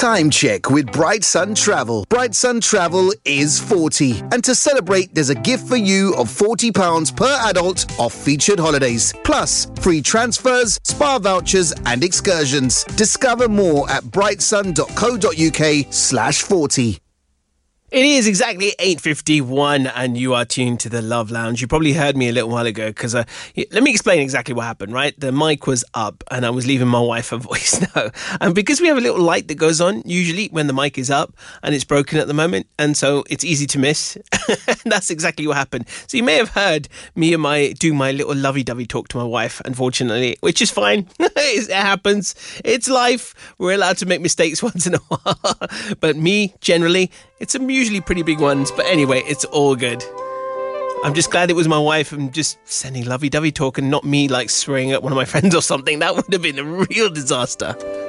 Time check with Bright Sun Travel. Bright Sun Travel is 40. And to celebrate, there's a gift for you of £40 per adult off featured holidays. Plus, free transfers, spa vouchers and excursions. Discover more at brightsun.co.uk/40. It is exactly 8:51 and you are tuned to the Love Lounge. You probably heard me a little while ago because let me explain exactly what happened, right? The mic was up and I was leaving my wife a voice note. And because we have a little light that goes on usually when the mic is up and it's broken at the moment, and so it's easy to miss. That's exactly what happened. So you may have heard me and do my little lovey-dovey talk to my wife, unfortunately, which is fine. It happens. It's life. We're allowed to make mistakes once in a while. But me, generally, it's usually pretty big ones, but anyway, it's all good. I'm just glad it was my wife and just sending lovey-dovey talk and not me like swearing at one of my friends or something. That would have been a real disaster.